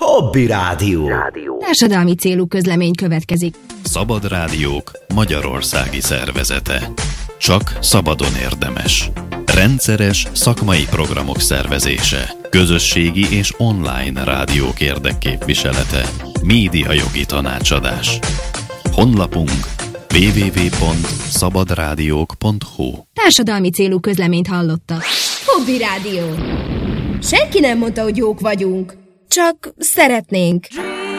Hobby Rádió. Társadalmi célú közlemény következik. Szabad Rádiók Magyarországi Szervezete. Csak szabadon érdemes. Rendszeres szakmai programok szervezése. Közösségi és online rádiók érdekképviselete. Médiajogi tanácsadás. Honlapunk www.szabadrádiók.hu. Társadalmi célú közleményt hallotta. Hobby Rádió. Senki nem mondta, hogy jók vagyunk. Csak szeretnénk.